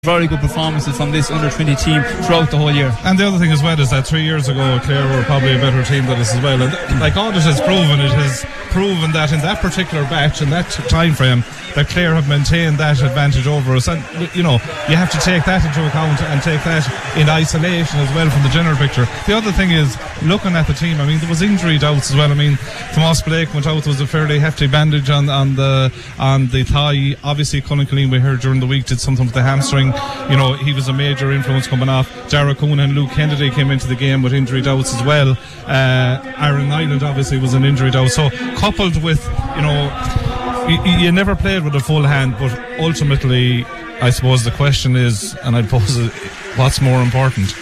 very good performances from this under-20 team throughout the whole year. And the other thing as well is that 3 years ago Clare were probably a better team than us as well, and like Audit has proven that in that particular batch, in that time frame, that Clare have maintained that advantage over us. And you know, you have to take that into account and take that in isolation as well from the general picture. The other thing is looking at the team, I mean, there was injury doubts as well. I mean, Tomas Blake went out, there was a fairly hefty bandage on the thigh. Obviously Colin Killeen, we heard during the week, did something with the hamstring. You know, he was a major influence coming off. Dara Coon and Luke Kennedy came into the game with injury doubts as well. Aaron Nyland obviously was an injury doubt. So coupled with, you know, you never played with a full hand, but ultimately I suppose the question is, and I'd pose it, what's more important?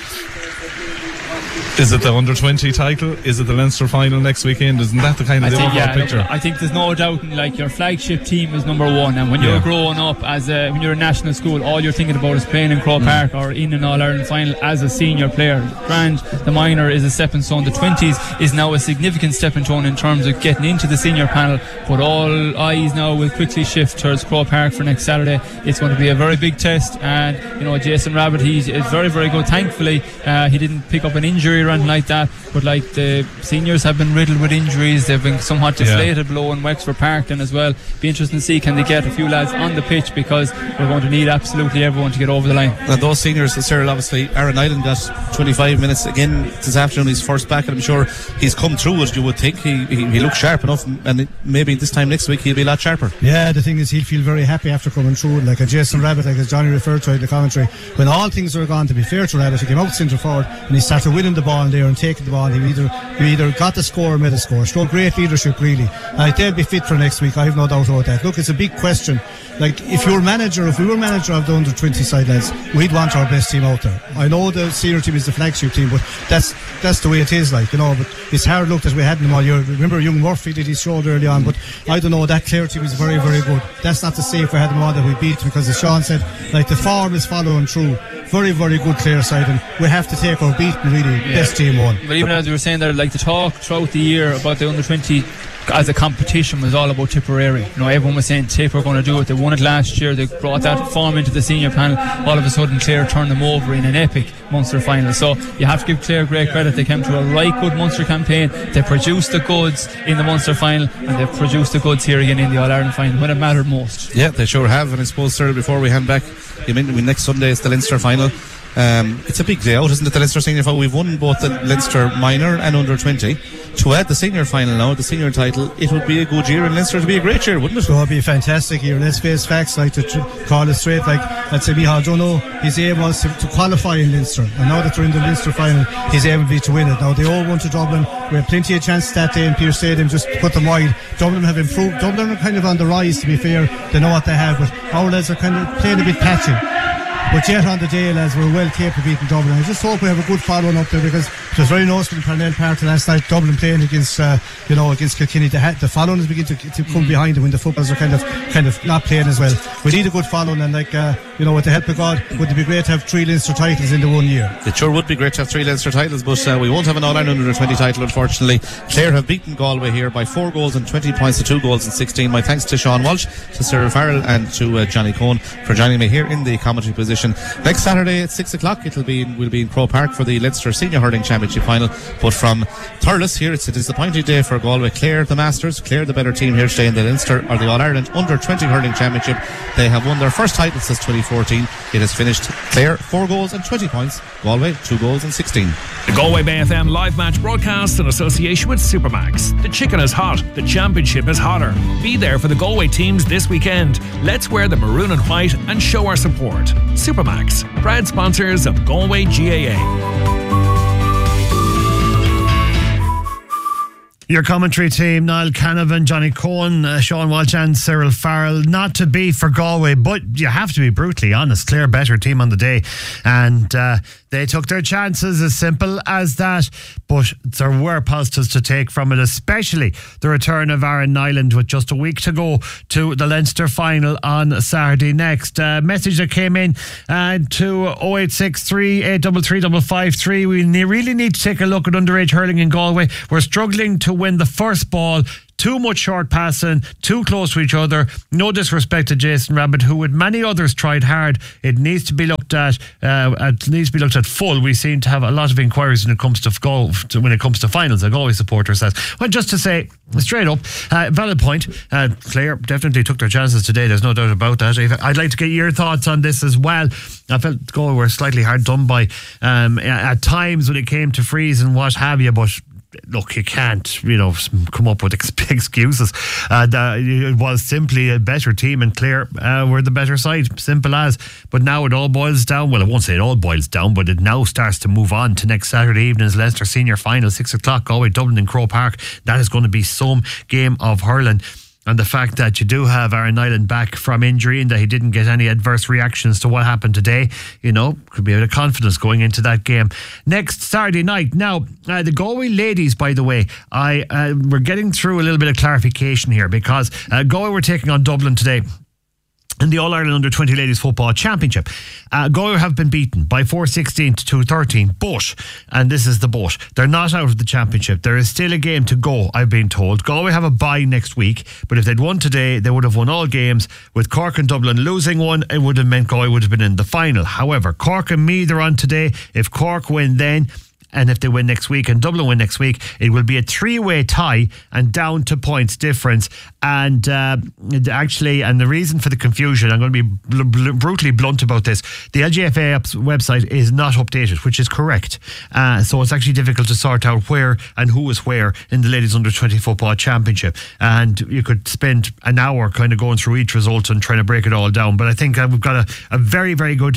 Is it the under-20 title? Is it the Leinster final next weekend? Isn't that the kind of overall picture? I think there's no doubt, like, your flagship team is number one, and when you're growing up when you're a national school, all you're thinking about is playing in Croke Park or in an All-Ireland final as a senior player. Grand, the minor is a stepping stone. The 20s is now a significant stepping stone in terms of getting into the senior panel, but all eyes now will quickly shift towards Croke Park for next Saturday. It's going to be a very big test, and you know, Jason Rabbit, he is very, very good. Thankfully he didn't pick up an injury or anything like that, but like, the seniors have been riddled with injuries. They've been somewhat deflated below in Wexford Park then as well. Be interesting to see, can they get a few lads on the pitch, because we're going to need absolutely everyone to get over the line. And those seniors, Cyril, obviously Aaron Nyland got 25 minutes again this afternoon, his first back, and I'm sure he's come through as you would think. He looks sharp enough, and maybe this time next week he'll be a lot sharper. Yeah, the thing is, he'll feel very happy after coming through, like a Jason Rabbit, like as Johnny referred to in the commentary. When all things were gone, to be fair to Rabbit, he came out centre forward and he started winning the ball there and taking the ball. He either got the score or made a score. Showed great leadership, really. They'll be fit for next week, I have no doubt about that. Look, it's a big question. Like, if we were manager of the under-20 side, lads, we'd want our best team out there. I know the senior team is the flagship team, but that's the way it is, like, you know. But it's hard luck that we had them all year. Remember, young Murphy did his shoulder early on, but I don't know, that Clare team is very, very good. That's not to say if we had them all that we beat, because as Sean said, like, the form is following through. Very, very good Clare side, and we have to take our beating, really. Best team on. But even as we were saying there, like, the talk throughout the year about the under-20 as a competition was all about Tipperary. You know, everyone was saying Tip are going to do it. They won it last year. They brought that form into the senior panel. All of a sudden Clare turned them over in an epic Munster final. So you have to give Clare great credit. They came to a right good Munster campaign. They produced the goods in the Munster final, and they've produced the goods here again in the All-Ireland final when it mattered most. Yeah, they sure have. And I suppose, sir, before we hand back, you mean next Sunday is the Leinster final. It's a big day out, isn't it? The Leinster senior final. We've won both the Leinster minor and under-20. To add the senior final now, the senior title, it would be a good year, and Leinster would be a great year, wouldn't it? So it would be a fantastic year. Let's face facts, like, to call it straight. Like, I'd say Micheál Dono, his aim was to qualify in Leinster, and now that they're in the Leinster final, his aim would be to win it. Now they all went to Dublin. We had plenty of chances that day in Pearse Stadium, just to put them wide. Dublin have improved. Dublin are kind of on the rise, to be fair. They know what they have, but our lads are kind of playing a bit patchy. But yet on the day, lads, we're well capable of beating Dublin. I just hope we have a good following up there, because it was very noticeable in Parnell Park last night, Dublin playing against Kilkenny. The following is beginning to come behind them when the footballers are kind of not playing as well. We need a good following, and with the help of God, would it be great to have 3 Leinster titles in the 1 year? It sure would be great to have 3 Leinster titles, but we won't have an All-Ireland under-20 title, unfortunately. Clare have beaten Galway here by 4 goals and 20 points to 2 goals and 16. My thanks to Sean Walsh, to Cyril Farrell, and to Johnny Cohn for joining me here in the commentary position. Next Saturday at 6 o'clock we'll be in Croke Park for the Leinster Senior Hurling Championship final. But from Thurles here, it's a disappointing day for Galway. Clare the Masters, Clare the better team here today in the Leinster or the All-Ireland Under-20 Hurling Championship. They have won their first title since 2014. It has finished Clare 4 goals and 20 points, Galway 2 goals and 16. The Galway Bay FM live match broadcast in association with Supermax. The chicken is hot, the championship is hotter. Be there for the Galway teams this weekend. Let's wear the maroon and white and show our support. Supermax, proud sponsors of Galway GAA. Your commentary team, Niall Canavan, Johnny Cohen, Sean Walsh and Cyril Farrell. Not to be for Galway, but you have to be brutally honest. Clare better team on the day, and they took their chances, as simple as that. But there were positives to take from it, especially the return of Aaron Nyland with just a week to go to the Leinster final on Saturday next. Message that came in to 0863 833 553. We really need to take a look at underage hurling in Galway. We're struggling to win the first ball too much short passing, too close to each other. No disrespect to Jason Rabbit, who with many others tried hard. It needs to be looked at. It needs to be looked at full. We seem to have a lot of inquiries when it comes to finals. A Galway supporter says. Well, just to say straight up, valid point. Clare definitely took their chances today. There's no doubt about that. I'd like to get your thoughts on this as well. I felt Galway were slightly hard done by at times when it came to freeze and what have you, but look, you can't, come up with excuses. It was simply a better team, and Clare were the better side, simple as. But now it all boils down. Well, I won't say it all boils down, but it now starts to move on to next Saturday evening's Leinster Senior Final, 6 o'clock, Galway, Dublin in Croke Park. That is going to be some game of hurling. And the fact that you do have Aaron Nyland back from injury and that he didn't get any adverse reactions to what happened today, could be a bit of confidence going into that game. Next Saturday night. Now, the Galway ladies, by the way, we're getting through a little bit of clarification here because Galway were taking on Dublin today in the All-Ireland Under-20 Ladies Football Championship. Galway have been beaten by 4-16 to 2-13, but, and this is the but, they're not out of the championship. There is still a game to go, I've been told. Galway have a bye next week, but if they'd won today, they would have won all games. With Cork and Dublin losing one, it would have meant Galway would have been in the final. However, Cork and Meath are on today. If Cork win then, and if they win next week and Dublin win next week, it will be a 3-way tie and down to points difference. And actually, and the reason for the confusion, I'm going to be brutally blunt about this. The LGFA website is not updated, which is correct. So it's actually difficult to sort out where and who is where in the Ladies Under-20 Football Championship. And you could spend an hour kind of going through each result and trying to break it all down. But I think we've got a very, very good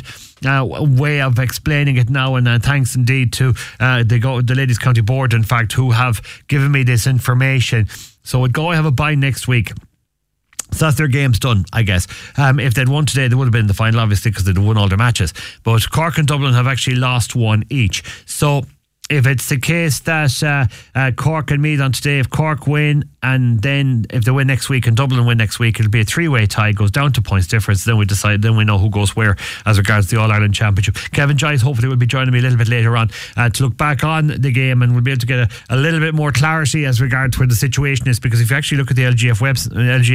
way of explaining it now, and thanks indeed to the Ladies County Board, in fact, who have given me this information. So would Galway have a bye next week? So that's their games done, I guess. If they'd won today, they would have been in the final, obviously, because they'd won all their matches. But Cork and Dublin have actually lost one each. So if it's the case that Cork and Meath on today, if Cork win, and then if they win next week and Dublin win next week, it'll be a 3-way tie. It goes down to points difference. Then we know who goes where as regards the All-Ireland Championship. Kevin Giles hopefully will be joining me a little bit later on to look back on the game, and we'll be able to get a little bit more clarity as regards where the situation is, because if you actually look at the LGFA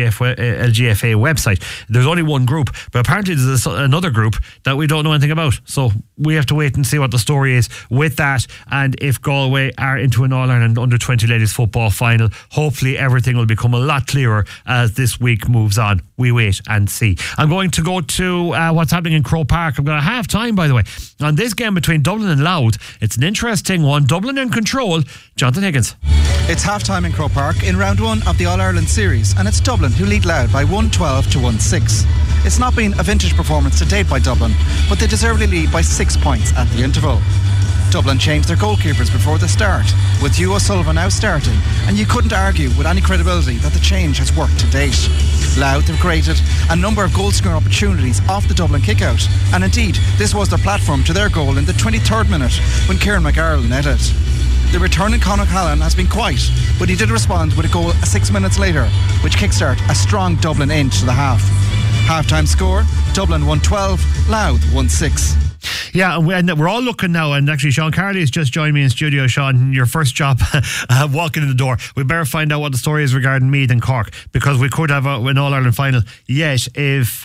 website, there's only one group, but apparently there's another group that we don't know anything about. So we have to wait and see what the story is with that, and if Galway are into an All-Ireland Under-20 Ladies Football Final. Hopefully everything will become a lot clearer as this week moves on. We wait and see. I'm going to go to what's happening in Croke Park. I'm going to have time, by the way, on this game between Dublin and Louth. It's an interesting one. Dublin in control. Jonathan Higgins. It's half-time in Croke Park in round one of the All-Ireland Series, and it's Dublin who lead Louth by 1-12 to 1-6. It's not been a vintage performance to date by Dublin, but they deservedly lead by 6 points at the interval. Dublin changed their goalkeepers before the start, with Hugh O'Sullivan now starting, and you couldn't argue with any credibility that the change has worked to date. Louth have created a number of goal-scoring opportunities off the Dublin kick-out, and indeed, this was their platform to their goal in the 23rd minute when Kieran McGarrell netted. The returning Conor Callan has been quiet, but he did respond with a goal 6 minutes later, which kickstart a strong Dublin into the half. Half-time score, Dublin 1-12, Louth 1-6. Yeah, and we're all looking now, and actually Sean Carley has just joined me in studio. Sean, your first job walking in the door. We better find out what the story is regarding Meath and Cork, because we could have an All-Ireland final yet if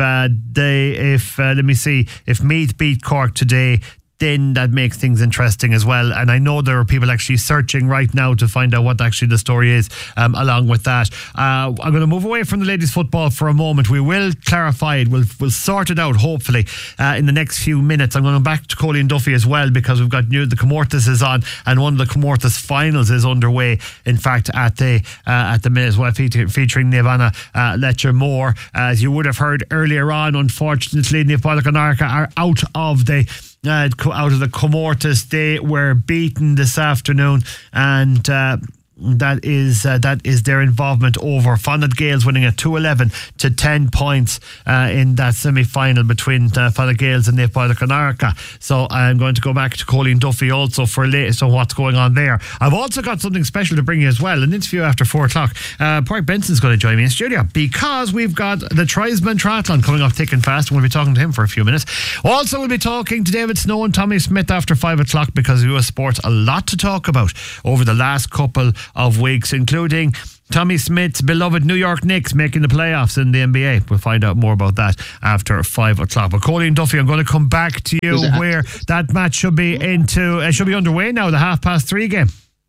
Meath beat Cork today. Then that makes things interesting as well. And I know there are people actually searching right now to find out what actually the story is along with that. I'm going to move away from the ladies football for a moment. We will clarify it. We'll sort it out hopefully in the next few minutes. I'm going back to Colleen Duffy as well, because we've got the Comortas is on, and one of the Comortas finals is underway, in fact, at the minute as well, featuring Nirvana Letcher Moore. As you would have heard earlier on, unfortunately, Naomh Bealach and Arca are out of the Comortas. They were beaten this afternoon, and that is their involvement over Fonnell Gales, winning at 2-11 to 10 points in that semi-final between Fonnell Gales and Naomh Bealach and Arca. So I'm going to go back to Colleen Duffy also for so what's going on there. I've also got something special to bring you as well, an interview after 4 o'clock. Park Benson's going to join me in studio, because we've got the Tribesman Triathlon coming up thick and fast. We'll be talking to him for a few minutes. Also, we'll be talking to David Snow and Tommy Smith after 5 o'clock, because US Sports a lot to talk about over the last couple of weeks, including Tommy Smith's beloved New York Knicks making the playoffs in the NBA. We'll find out more about that after 5 o'clock. But Colleen Duffy, I'm going to come back to you where that match should be underway now, the 3:30 game.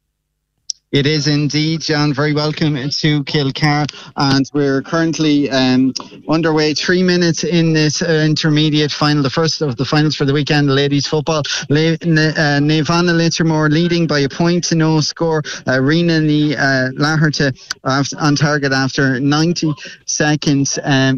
It is indeed, John. Very welcome to Kilcar, and we're currently underway. 3 minutes in this intermediate final, the first of the finals for the weekend, ladies football. Navanna Littermore leading by a point to no score. Rina Laherty on target after 90 seconds. Rina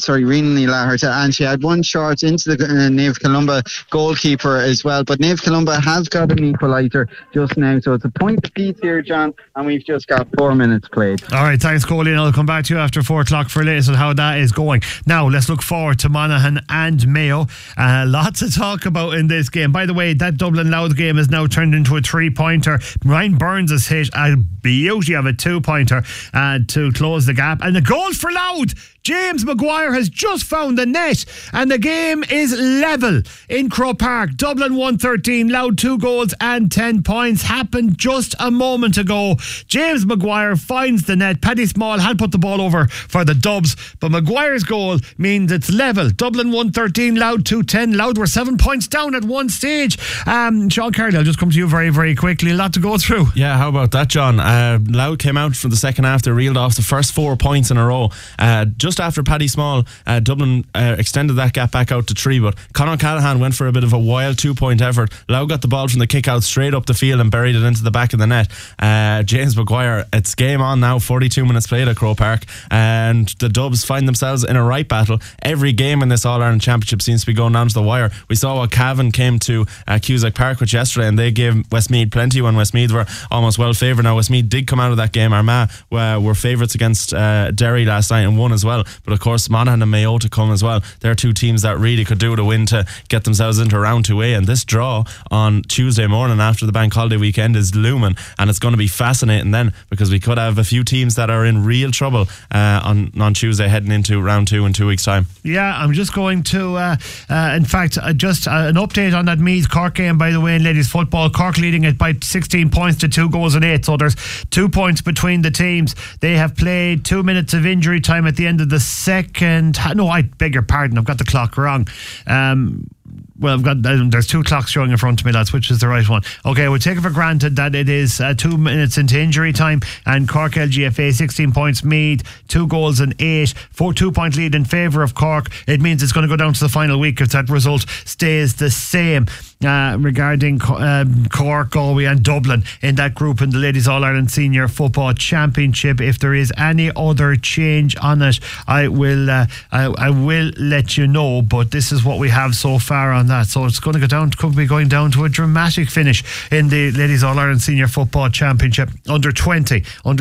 Laherty, and she had one shot into the Nave Columba goalkeeper as well. But Nave Columba has got an equaliser just now, so it's a point apiece here, John. And we've just got 4 minutes played. Alright, thanks Colleen. I'll come back to you after 4 o'clock for latest on how that is going. Now let's look forward to Monaghan and Mayo. Lots to talk about in this game. By the way, that Dublin Louth game has now turned into a 3-pointer. Ryan Burns has hit a beauty of a 2-pointer to close the gap, and the goal for Louth, James Maguire, has just found the net, and the game is level in Croke Park. Dublin 1-13, Louth 2 goals and 10 points. Happened just a moment ago. James Maguire finds the net. Paddy Small had put the ball over for the Dubs, but Maguire's goal means it's level. Dublin 1-13, Louth 2-10. Louth were 7 points down at one stage. Sean Carley, I'll just come to you very, very quickly. A lot to go through. Yeah, how about that, John? Louth came out from the second half. They reeled off the first 4 points in a row. Just after Paddy Small, Dublin extended that gap back out to 3, but Conor Callahan went for a bit of a wild 2-point effort. Louth got the ball from the kick out straight up the field and buried it into the back of the net. James Maguire, it's game on now, 42 minutes played at Croke Park, and the Dubs find themselves in a right battle. Every game in this All-Ireland Championship seems to be going down to the wire. We saw what Cavan came to Cusack Park with yesterday, and they gave Westmeath plenty when Westmeath were almost well favoured. Now Westmeath did come out of that game. Armagh were favourites against Derry last night and won as well, but of course Monaghan and Mayo to come as well. They're 2 teams that really could do with a win to get themselves into round 2A, and this draw on Tuesday morning after the bank holiday weekend is looming, and it's going to be fascinating then, because we could have a few teams that are in real trouble on Tuesday heading into round 2 in 2 weeks time. Yeah, I'm just going to in fact just an update on that Meath Cork game, by the way, in ladies football. Cork leading it by 16 points to 2 goals and 8, so there's 2 points between the teams. They have played 2 minutes of injury time at the end of the second. No, I beg your pardon, I've got the clock wrong. Well, there's 2 clocks showing in front of me, lads. Which is the right one? Okay, we'll take it for granted that it is 2 minutes into injury time, and Cork LGFA 16 points, Meath 2 goals and 8, 2-point lead in favour of Cork. It means it's going to go down to the final week if that result stays the same. Regarding Cork, Galway and Dublin in that group in the Ladies All-Ireland Senior Football Championship. If there is any other change on it, I will let you know, but this is what we have so far on that. So it's going to go down, could be going down to a dramatic finish in the Ladies All-Ireland Senior Football Championship under 20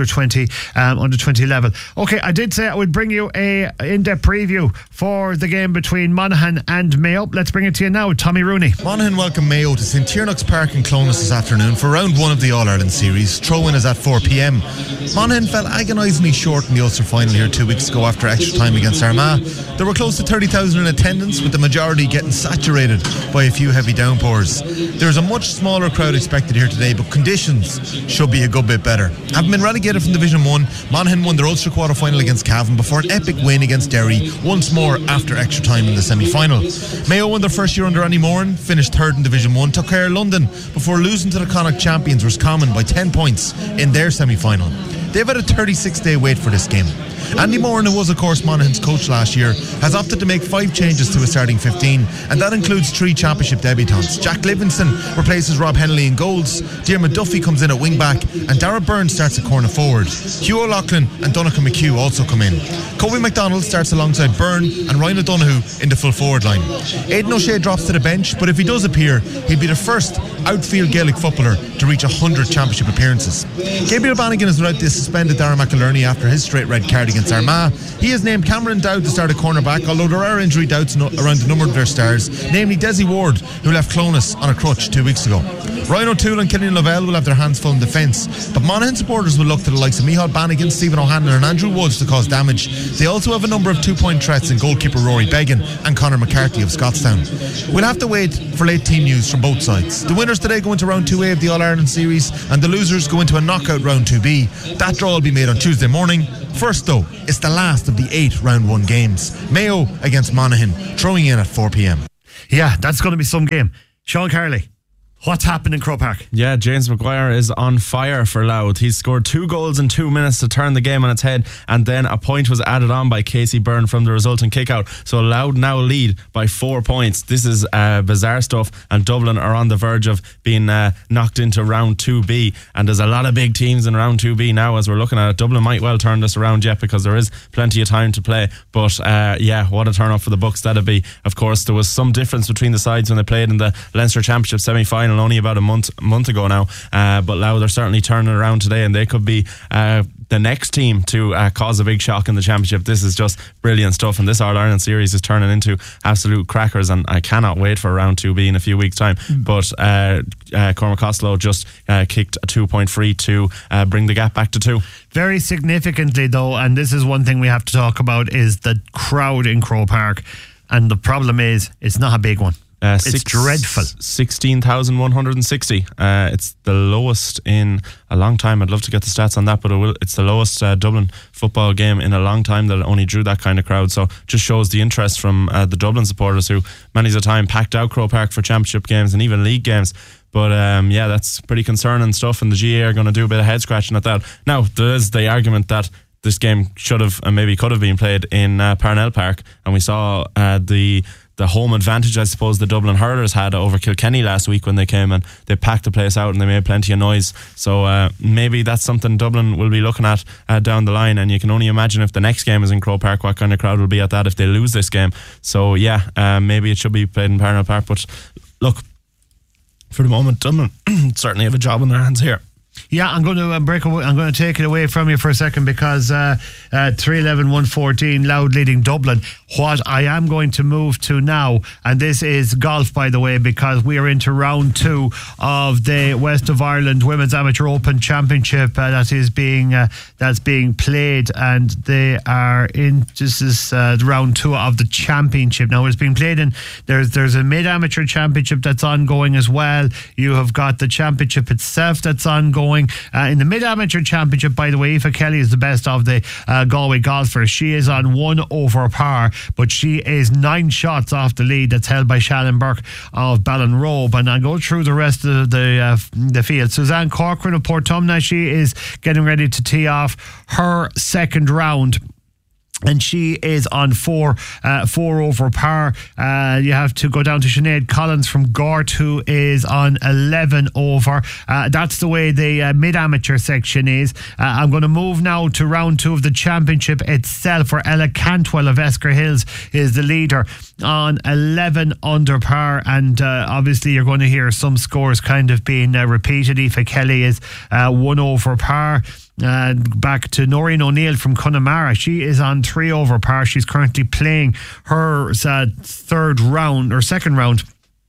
level. Okay, I did say I would bring you a in-depth preview for the game between Monaghan and Mayo. Let's bring it to you now. Tommy Rooney. Monaghan welcome Mayo to St. Tiernock's Park in Clonus this afternoon for round 1 of the All-Ireland Series. Throw-in is at 4 p.m. Monaghan fell agonisingly short in the Ulster final here 2 weeks ago after extra time against Armagh. There were close to 30,000 in attendance, with the majority getting saturated by a few heavy downpours. There's a much smaller crowd expected here today, but conditions should be a good bit better. Having been relegated from Division 1, Monaghan won their Ulster quarter-final against Cavan before an epic win against Derry once more after extra time in the semi-final. Mayo won their first year under Annie Moran, finished 3rd in Division 1, took care of London before losing to the Connacht champions Roscommon by 10 points in their semi-final. They've had a 36-day wait for this game. Andy Moran, who was of course Monaghan's coach last year, has opted to make 5 changes to his starting 15, and that includes 3 championship debutants. Jack Livingston replaces Rob Hennelly in goals, Diarmuid Duffy comes in at wing back, and Dara Burns starts at corner forward. Hugh O'Loughlin and Donnacha McHugh also come in. Kobe MacDonald starts alongside Byrne and Ryan O'Donoghue in the full forward line. Aidan O'Shea drops to the bench, but if he does appear, he'll be the first outfield Gaelic footballer to reach 100 championship appearances. Gabriel Bannigan is without the suspended Darragh McIlerney after his straight red card against Armagh. He has named Cameron Dowd to start at cornerback, although there are injury doubts around a number of their stars, namely Desi Ward, who left Clonus on a crutch 2 weeks ago. Ryan O'Toole and Killian Lovell will have their hands full in defence, but Monaghan supporters will look to the likes of Micheál Bannigan, Stephen O'Hanlon and Andrew Woods to cause damage. They also have a number of 2-point threats in goalkeeper Rory Began and Conor McCarthy of Scottstown. We'll have to wait for late team news from both sides. The winners today go into round 2A of the All-Ireland Series and the losers go into a knockout round 2B. That draw will be made on Tuesday morning. First though, it's the last of the 8 round 1 games. Mayo against Monaghan, throwing in at 4 p.m. Yeah, that's going to be some game. Sean Carley, what's happened in Croke Park? Yeah, James Maguire is on fire for Louth. He's scored 2 goals in 2 minutes to turn the game on its head, and then a point was added on by Casey Byrne from the resulting kick-out. So Louth now lead by 4 points. This is bizarre stuff, and Dublin are on the verge of being knocked into round 2B, and there's a lot of big teams in round 2B now as we're looking at it. Dublin might well turn this around yet because there is plenty of time to play, but yeah, what a turn up for the Bucks that'd be. Of course, there was some difference between the sides when they played in the Leinster Championship semi-final only about a month ago now, but Louth are certainly turning around today, and they could be the next team to cause a big shock in the championship. This is just brilliant stuff, and this All-Ireland series is turning into absolute crackers, and I cannot wait for round 2B in a few weeks time. But Cormac Costello just kicked a 2-point free to bring the gap back to 2. Very significantly though, and this is one thing we have to talk about, is the crowd in Croke Park, and the problem is it's not a big one. It's dreadful. 16,160. It's the lowest in a long time. I'd love to get the stats on that, but it's the lowest Dublin football game in a long time that only drew that kind of crowd. So just shows the interest from the Dublin supporters, who many's a time packed out Croke Park for championship games and even league games. But yeah, that's pretty concerning stuff, and the GA are going to do a bit of head scratching at that. Now, there is the argument that this game should have and maybe could have been played in Parnell Park, and we saw the home advantage, I suppose, the Dublin hurlers had over Kilkenny last week when they came and they packed the place out and they made plenty of noise. So maybe that's something Dublin will be looking at down the line, and you can only imagine if the next game is in Croke Park what kind of crowd will be at that if they lose this game. So yeah, maybe it should be played in Parnell Park, but look, for the moment Dublin certainly have a job on their hands here. Yeah, I'm going to break away. I'm going to take it away from you for a second because 3-11-1-14 Louth leading Dublin. What I am going to move to now, and this is golf, by the way, because we are into round 2 of the West of Ireland Women's Amateur Open Championship that's being played, and they are in. This is round 2 of the championship. Now it's being played in. There's a mid-amateur championship that's ongoing as well. You have got the championship itself that's ongoing. In the mid-amateur championship, by the way, Aoife Kelly is the best of the Galway golfers. She is on 1 over par, but she is 9 shots off the lead that's held by Shannon Burke of Ballinrobe. And I'll go through the rest of the field. Suzanne Corcoran of Portumna, she is getting ready to tee off her second round, and she is on 4 over par. You have to go down to Sinead Collins from Gort, who is on 11 over. That's the way the mid-amateur section is. I'm going to move now to round 2 of the championship itself, where Ella Cantwell of Esker Hills is the leader on 11 under par, and obviously you're going to hear some scores kind of being repeated. Aoife Kelly is 1 over par. Back to Noreen O'Neill from Connemara. She is on 3 over par. She's currently playing her second round,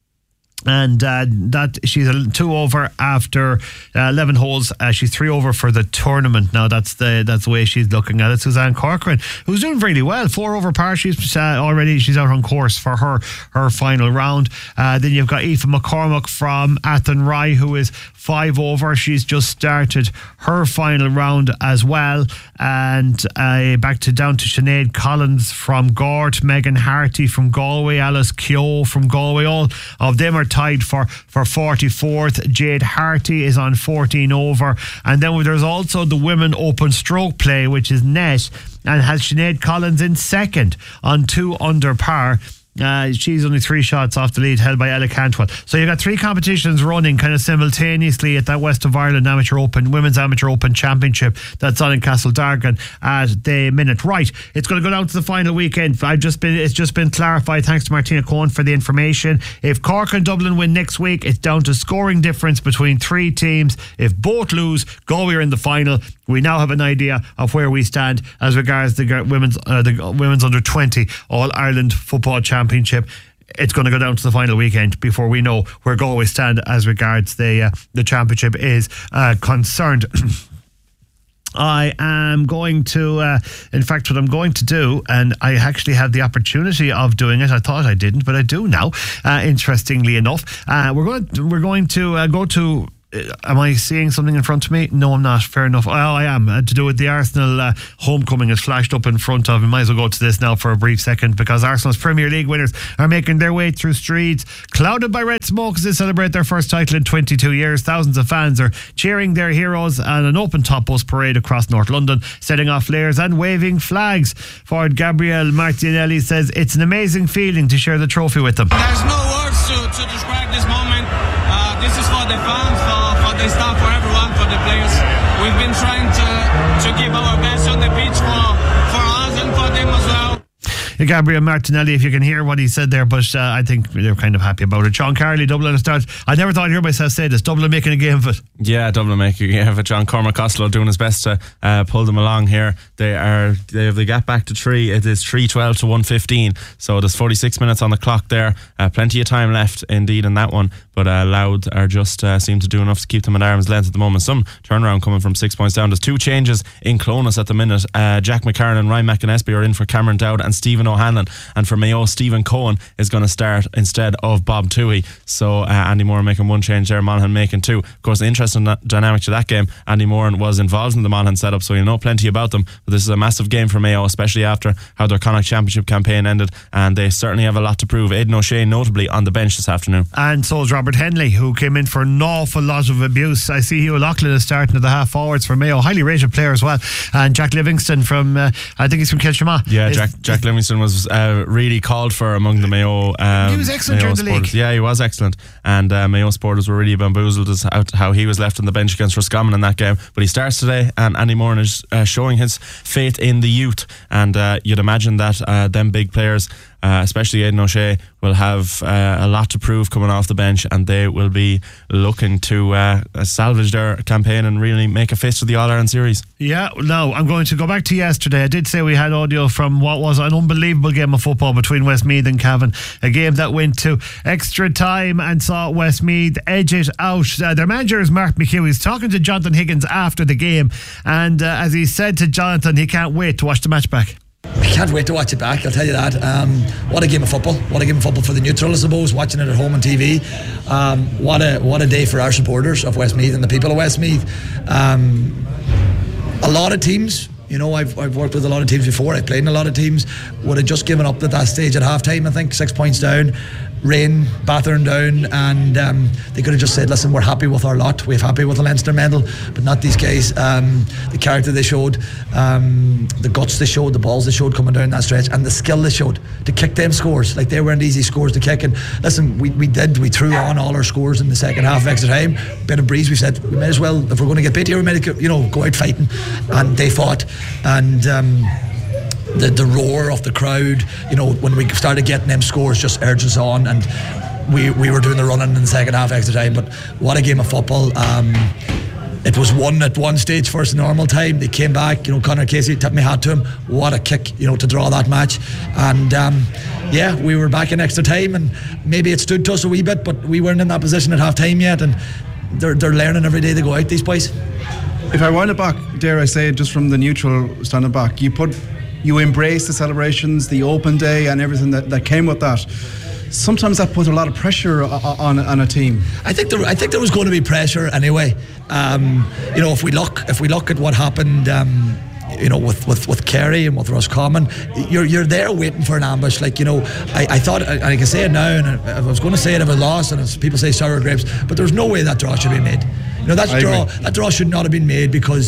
and that she's a 2 over after 11 holes. She's 3 over for the tournament. Now that's the way she's looking at it. Suzanne Corcoran, who's doing really well, 4 over par. She's out on course for her final round. Then you've got Aoife McCormack from Athenry, who is 5 over. She's just started her final round as well. And down to Sinead Collins from Gort, Megan Harty from Galway, Alice Keogh from Galway. All of them are tied for 44th. Jade Harty is on 14 over. And then there's also the women open stroke play, which is net, and has Sinead Collins in second on 2 under par. She's only 3 shots off the lead, held by Ella Cantwell. So you've got 3 competitions running kind of simultaneously at that West of Ireland Women's Amateur Open Championship that's on in Castledargan at the minute. Right, it's going to go down to the final weekend. It's just been clarified, thanks to Martina Cohen for the information. If Cork and Dublin win next week, it's down to scoring difference between 3 teams. If both lose, Galway are in the final. We now have an idea of where we stand as regards the women's under 20 All Ireland Football Championship. it's going to go down to the final weekend before we know where Galway stand as regards the championship is concerned. I am going to, in fact, what I'm going to do, and I actually have the opportunity of doing it. I thought I didn't, but I do now. Interestingly enough, we're going to go to. Am I seeing something in front of me? No, I'm not. Fair enough. Well, I am. To do with the Arsenal homecoming is flashed up in front of me. Might as well go to this now for a brief second, because Arsenal's Premier League winners are making their way through streets clouded by red smoke as they celebrate their first title in 22 years. Thousands of fans are cheering their heroes and an open top bus parade across North London, setting off flares and waving flags. Forward Gabriel Martinelli says it's an amazing feeling to share the trophy with them. There's no words to describe this moment. This is for the fans, for the staff, for everyone, for the players. We've been trying to give our best on the pitch for us and for them as well. Gabriel Martinelli, if you can hear what he said there, but I think they're kind of happy about it. Sean Carley, Dublin starts. I never thought I'd hear myself say this. Dublin making a game of it. Yeah, Dublin making a game of it. John Cormac Costello doing his best to pull them along here. They have the gap back to 3. It is 3:12 to 1:15. So there's 46 minutes on the clock there. Plenty of time left indeed in that one. But Louth are just seem to do enough to keep them at arm's length at the moment. Some turnaround coming from 6 points down. There's 2 changes in Clonus at the minute. Jack McCarran and Ryan McInespy are in for Cameron Dowd and Stephen O'Hanlon. And for Mayo, Stephen Cohen is going to start instead of Bob Toohey. So Andy Moran making 1 change there, Monaghan making 2. Of course, the interesting dynamic to that game, Andy Moran was involved in the Monaghan setup, so you know plenty about them. But this is a massive game for Mayo, especially after how their Connacht Championship campaign ended, and they certainly have a lot to prove. Aidan O'Shea notably on the bench this afternoon. And so is Robert Henley, who came in for an awful lot of abuse. I see Hugh Loughlin is starting at the half forwards for Mayo, highly rated player as well. And Jack Livingston from I think he's from Kilshamagh. Yeah, Jack Livingston was really called for among the Mayo he was excellent Mayo during the league. Yeah, he was excellent, and Mayo supporters were really bamboozled as how he was left on the bench against Roscommon in that game. But he starts today, and Andy Moran is showing his faith in the youth, and you'd imagine that them big players, especially Aidan O'Shea, will have a lot to prove coming off the bench, and they will be looking to salvage their campaign and really make a fist of the All-Ireland series. Yeah, now I'm going to go back to yesterday. I did say we had audio from what was an unbelievable game of football between Westmeath and Cavan, a game that went to extra time and saw Westmeath edge it out. Their manager is Mark McHugh. He's talking to Jonathan Higgins after the game, and as he said to Jonathan, he can't wait to watch the match back. I can't wait to watch it back, I'll tell you that. What a game of football. What a game of football for the neutral, I suppose, watching it at home on TV. What a day for our supporters of Westmeath and the people of Westmeath. A lot of teams, you know, I've worked with a lot of teams before, I've played in a lot of teams, would have just given up at that stage at half time. I think 6 points down, rain battering down, and they could have just said, listen, we're happy with our lot, we're happy with the Leinster medal, but not these guys. The character they showed, the guts they showed, the balls they showed coming down that stretch, and the skill they showed to kick them scores. Like, they weren't easy scores to kick, and listen, we threw on all our scores in the second half of extra time. Bit of breeze, we said we may as well, if we're going to get beat here, we may, go out fighting, and they fought, and the roar of the crowd, when we started getting them scores, just urged us on, and we were doing the running in the second half extra time. But what a game of football. It was won at one stage first in normal time. They came back, Conor Casey, tipped my hat to him. What a kick, to draw that match. And we were back in extra time, and maybe it stood to us a wee bit, but we weren't in that position at half time yet, and they're learning every day they go out, these boys. If I wind it back, dare I say, just from the neutral standing back, you embrace the celebrations, the open day, and everything that came with that. Sometimes that put a lot of pressure on a team. I think there was going to be pressure anyway. If we look at what happened, with Kerry and with Roscommon, you're there waiting for an ambush. I thought, and I can say it now, and I was going to say it if I lost, and as people say sour grapes, but there's no way that draw should be made. That draw should not have been made, because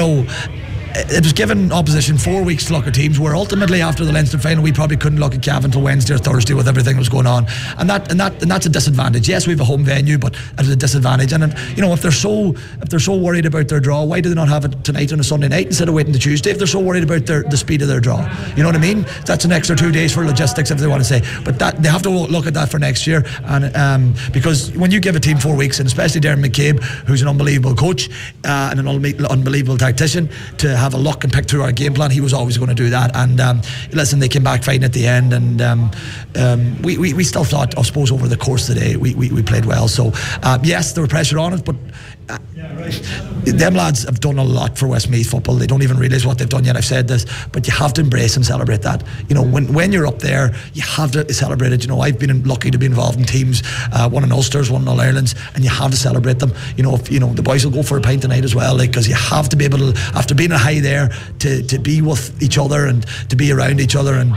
it was given opposition 4 weeks to look at teams, where ultimately after the Leinster final we probably couldn't look at Cavan until Wednesday or Thursday with everything that was going on, and that's a disadvantage. Yes, we have a home venue, but it's a disadvantage. And if they're so worried about their draw, why do they not have it tonight on a Sunday night instead of waiting to Tuesday? If they're so worried about the speed of their draw, you know what I mean? That's an extra 2 days for logistics, if they want to say. But that they have to look at that for next year, and because when you give a team 4 weeks, and especially Darren McCabe, who's an unbelievable coach and an unbelievable tactician, to have a look and pick through our game plan. He was always going to do that. And listen, they came back fine at the end, and we still thought, I suppose, over the course of the day, we played well. So yes, there was pressure on it, but them lads have done a lot for Westmeath football. They don't even realise what they've done yet. I've said this, but you have to embrace and celebrate that. You know, when you're up there, you have to celebrate it. You know, I've been lucky to be involved in teams, one in Ulster's, one in All Ireland's, and you have to celebrate them. You know, if the boys will go for a pint tonight as well, because you have to be able to, after being a high there, to be with each other and to be around each other, and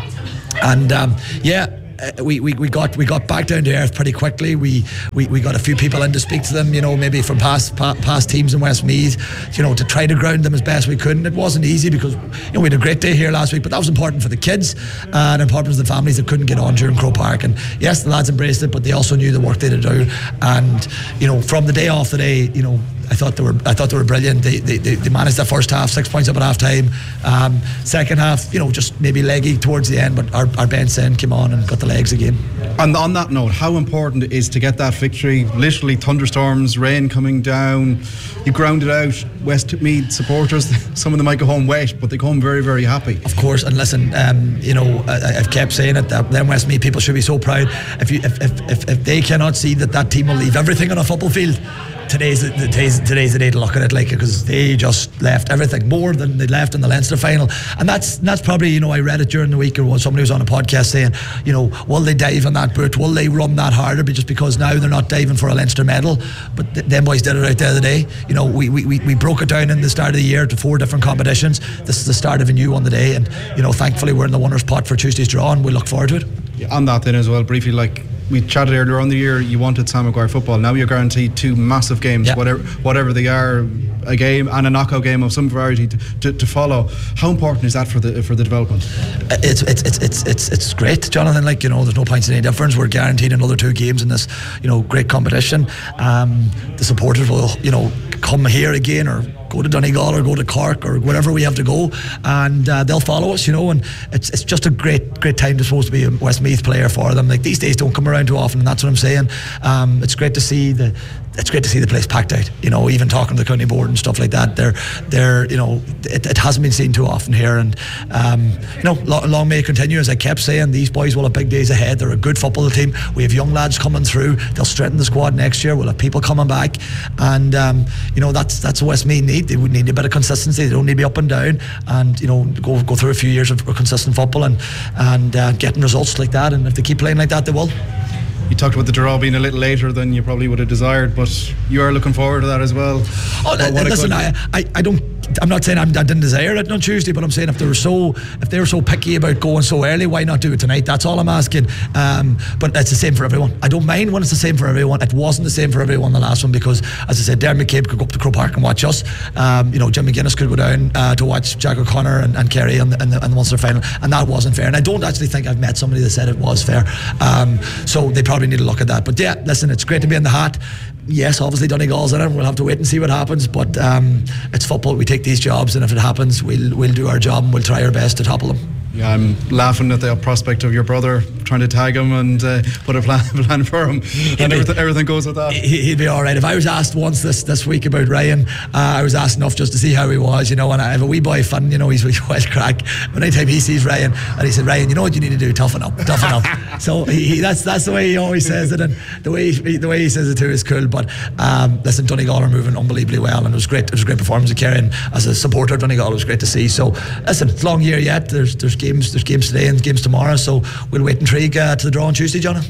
we got back down to earth pretty quickly. We got a few people in to speak to them, you know, maybe from past teams in Westmeath, you know, to try to ground them as best we could. And it wasn't easy because, you know, we had a great day here last week, but that was important for the kids and important for the families that couldn't get on during Croke Park. And yes, the lads embraced it, but they also knew the work they had to do. And, you know, from the day off today, you know, I thought they were brilliant. They managed that first half, 6 points up at half time. Second half, you know, just maybe leggy towards the end, but our bench then came on and got the legs again. And on that note, how important it is to get that victory? Literally thunderstorms, rain coming down, you grounded out. Westmeath supporters, some of them might go home wet, but they go home very, very happy. Of course, and listen, you know, I've kept saying it, that them Westmeath people should be so proud. If they cannot see that team will leave everything on a football field, today's the day to look at it, like, because they just left everything more than they left in the Leinster final. And that's probably, you know, I read it during the week, or somebody was on a podcast saying, you know, will they dive on that boot, will they run that harder, but just because now they're not diving for a Leinster medal. But them boys did it out there today. You know, we broke it down in the start of the year to 4 different competitions. This is the start of a new one today, and, you know, thankfully we're in the winners pot for Tuesday's draw, and we look forward to it. Yeah, on that then as well, briefly, like we chatted earlier on the year, you wanted Sam Maguire football. Now you're guaranteed 2 massive games, whatever they are, a game and a knockout game of some variety to follow. How important is that for the development? It's great, Jonathan. Like, you know, there's no points in any difference. We're guaranteed another 2 games in this, you know, great competition. The supporters will, you know, come here again, or go to Donegal, or go to Cork, or wherever we have to go, and they'll follow us, you know. And it's just a great time to supposed to be a Westmeath player for them. Like, these days don't come around too often, and that's what I'm saying. It's great to see the place packed out, you know, even talking to the county board and stuff like that. They're you know, it hasn't been seen too often here, and you know, long may it continue. As I kept saying, these boys will have big days ahead. They're a good football team. We have young lads coming through. They'll strengthen the squad next year. We'll have people coming back, and you know, that's what Westmeath need. They would need a bit of consistency. They don't need to be up and down, and, you know, go through a few years of consistent football and getting results like that. And if they keep playing like that, they will. You talked about the draw being a little later than you probably would have desired, but you are looking forward to that as well. Listen, I'm not saying I didn't desire it on Tuesday, but I'm saying if they were so picky about going so early, why not do it tonight? That's all I'm asking. But it's the same for everyone. I don't mind when it's the same for everyone. It wasn't the same for everyone the last one, because, as I said, Darren McCabe could go up to Croke Park and watch us. You know, Jim McGuinness could go down to watch Jack O'Connor and Kerry in the Munster final, and that wasn't fair. And I don't actually think I've met somebody that said it was fair. So they probably need to look at that. But yeah, listen, it's great to be in the hat. Yes, obviously Donegal's in it. We'll have to wait and see what happens, but it's football. We take these jobs, and if it happens, we'll do our job and we'll try our best to topple them. Yeah, I'm laughing at the prospect of your brother trying to tag him and put a plan for him, and everything goes with that. He'd be all right. If I was asked once this week about Ryan, I was asked enough just to see how he was, you know. And I have a wee boy fun, you know, he's wild crack. But anytime he sees Ryan, and he said, "Ryan, you know what you need to do? Toughen up." So that's the way he always says it, and the way he says it too is cool. But listen, Donegal are moving unbelievably well, and it was great. It was a great performance of Kerry, and as a supporter of Donegal, it was great to see. So listen, it's a long year yet. There's games today and games tomorrow, so we'll wait intrigue to the draw on Tuesday, Jonathan.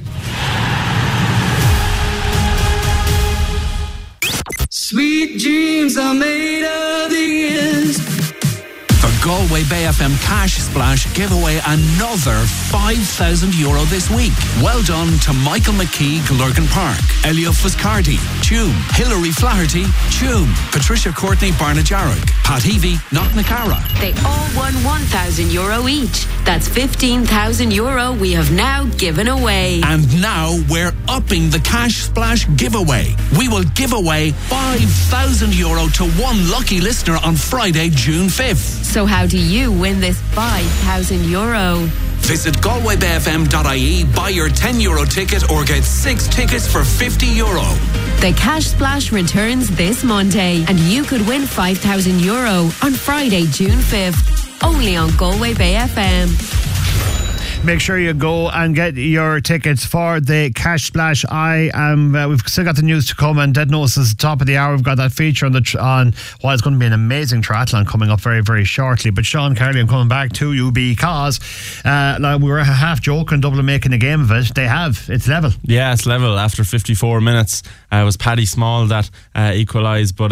Sweet dreams are made of these. The Galway Bay FM Cash Splash give away another €5,000 this week. Well done to Michael McKee, Glurgan Park, Elio Fuscardi, Tuam, Hilary Flaherty, Tuam, Patricia Courtney, Barnajarrock, Pat Heavey, Knocknacara. They all won €1,000 each. That's €15,000 we have now given away. And now we're upping the Cash Splash giveaway. We will give away €5,000 to one lucky listener on Friday, June 5th. So how do you win this €5,000? Visit GalwayBayFM.ie, buy your €10 ticket or get 6 tickets for €50. The Cash Splash returns this Monday, and you could win €5,000 on Friday, June 5th. Only on Galway Bay FM. Make sure you go and get your tickets for the Cash Splash. We've still got the news to come, and Dead Notice is the top of the hour. We've got that feature on why it's going to be an amazing triathlon coming up very, very shortly. But Sean Carley, I'm coming back to you because we were half joking, Dublin making a game of it. They have. It's level. Yeah, it's level after 54 minutes. It was Paddy Small that equalised, but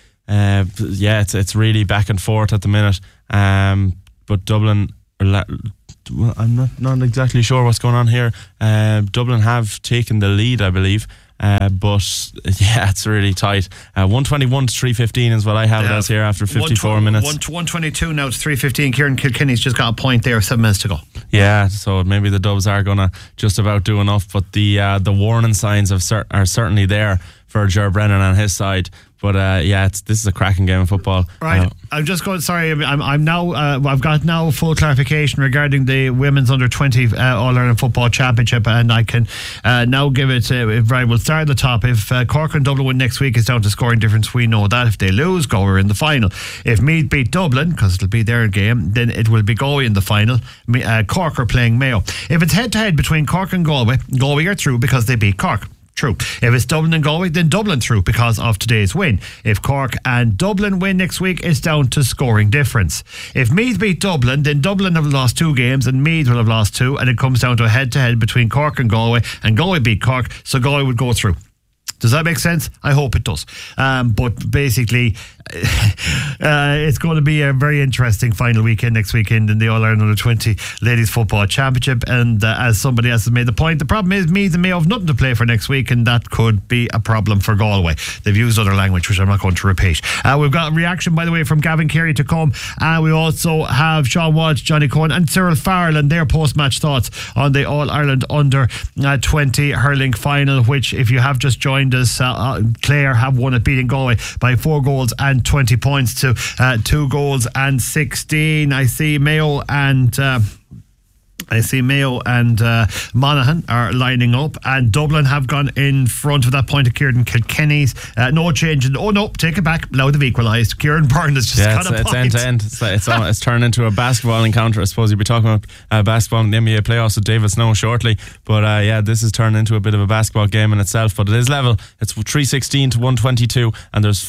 it's really back and forth at the minute. But Dublin well, I'm not exactly sure what's going on here. Dublin have taken the lead, I believe. But yeah, it's really tight. 121 to 315 is what I have it as here after 54 minutes. 122 now to 315. Kieran Kilkenny's just got a point there, 7 minutes to go. Yeah, so maybe the Dubs are going to just about do enough, but the warning signs are certainly there for Ger Brennan on his side. But this is a cracking game of football. Right, I'm just going. Sorry, I'm now. I've got now full clarification regarding the women's under 20 All Ireland Football Championship, and I can now give it. We'll start at the top. If Cork and Dublin win next week, it's down to scoring difference. We know that. If they lose, Galway in the final. If Meath beat Dublin, because it'll be their game, then it will be Galway in the final. Cork are playing Mayo. If it's head to head between Cork and Galway, Galway are through because they beat Cork. True. If it's Dublin and Galway, then Dublin through because of today's win. If Cork and Dublin win next week, it's down to scoring difference. If Meath beat Dublin, then Dublin have lost 2 games and Meath will have lost 2, and it comes down to a head-to-head between Cork and Galway beat Cork, so Galway would go through. Does that make sense? I hope it does. But basically, it's going to be a very interesting final weekend next weekend in the All-Ireland Under-20 Ladies Football Championship. And as somebody else has made the point, the problem is Meath and Mayo have nothing to play for next week, and that could be a problem for Galway. They've used other language, which I'm not going to repeat. We've got a reaction, by the way, from Gavin Carey to come. We also have Sean Walsh, Johnny Cohen and Cyril Farrell and their post-match thoughts on the All-Ireland Under-20 hurling final, which, if you have just joined us, Clare have won it, beating Galway by 4 goals and 20 points to 2 goals and 16. I see Mayo and Monaghan are lining up, and Dublin have gone in front of that point of Kieran Kilkenny's. No change. Oh no, take it back. Loud have equalised. Kieran Byrne has just got a point. It's end to end. It's turned into a basketball encounter. I suppose you'll be talking about basketball in the NBA playoffs with David Snow shortly. But this has turned into a bit of a basketball game in itself. But it is level. It's 316 to 122, and there's